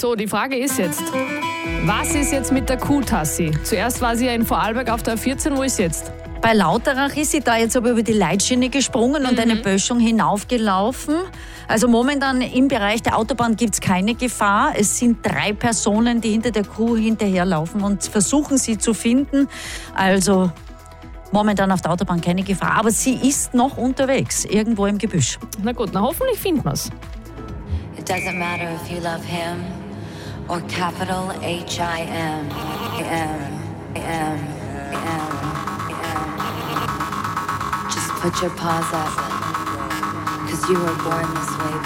So, die Frage ist jetzt, was ist jetzt mit der Kuh-Tassi? Zuerst war sie ja in Vorarlberg auf der A14, wo ist sie jetzt? Bei Lauterach ist sie da jetzt aber über die Leitschiene gesprungen und eine Böschung hinaufgelaufen. Also momentan im Bereich der Autobahn gibt es keine Gefahr. Es sind 3 Personen, die hinter der Kuh hinterherlaufen und versuchen, sie zu finden. Also momentan auf der Autobahn keine Gefahr. Aber sie ist noch unterwegs, irgendwo im Gebüsch. Na gut, na hoffentlich finden wir es. It doesn't matter if you love him or capital H-I-M. Just put your paws up, 'cause you were born this way.